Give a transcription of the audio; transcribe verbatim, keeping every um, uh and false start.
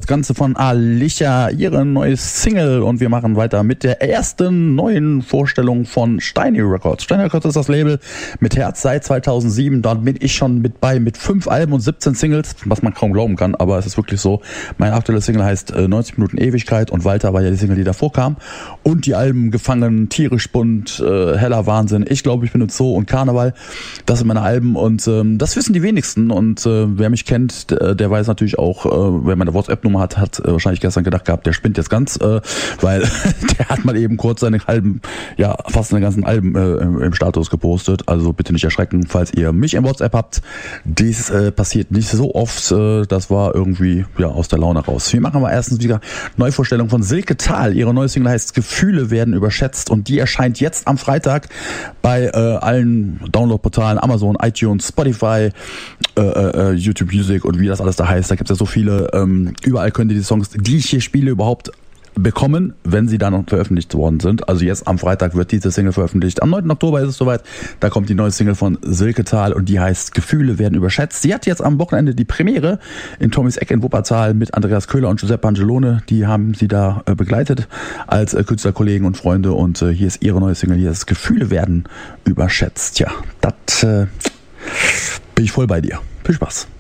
Ganze von Alicia, ihre neue Single, und wir machen weiter mit der ersten neuen Vorstellung von Steiny Records. Steiny Records ist das Label mit Herz seit zweitausendsieben, dort bin ich schon mit bei mit fünf Alben und siebzehn Singles, was man kaum glauben kann, aber es ist wirklich so. Mein aktuelle Single heißt äh, neunzig Minuten Ewigkeit und Walter war ja die Single, die davor kam, und die Alben Gefangen, Tierisch bunt, äh, Heller Wahnsinn, Ich glaube, ich bin im Zoo und Karneval, das sind meine Alben, und ähm, das wissen die wenigsten, und äh, wer mich kennt, der, der weiß natürlich auch, äh, wer meine WhatsApp-Nummer hat, hat äh, wahrscheinlich gestern gedacht gehabt, der spinnt jetzt ganz, äh, weil der hat mal eben kurz seine Alben, ja, fast seine ganzen Alben äh, im, im Status gepostet, also bitte nicht erschrecken, falls ihr mich im WhatsApp habt. Dies äh, passiert nicht so oft, äh, das war irgendwie ja aus der Laune raus. Wir machen aber erstens wieder Neuvorstellung von Silke Thal. Ihre neue Single heißt Gefühle werden überschätzt, und die erscheint jetzt am Freitag bei äh, allen Download-Portalen, Amazon, iTunes, Spotify, äh, äh, YouTube Music und wie das alles da heißt. Da gibt es ja so viele, ähm, überall könnt ihr die Songs, die ich hier spiele, überhaupt bekommen, wenn sie dann veröffentlicht worden sind. Also jetzt am Freitag wird diese Single veröffentlicht. Am neunten Oktober ist es soweit. Da kommt die neue Single von Silke Thal, und die heißt Gefühle werden überschätzt. Sie hat jetzt am Wochenende die Premiere in Tommys Eck in Wuppertal mit Andreas Köhler und Giuseppe Angelone. Die haben sie da äh, begleitet als äh, Künstlerkollegen und Freunde, und äh, hier ist ihre neue Single. Hier ist Gefühle werden überschätzt. Ja, das äh, bin ich voll bei dir. Viel Spaß.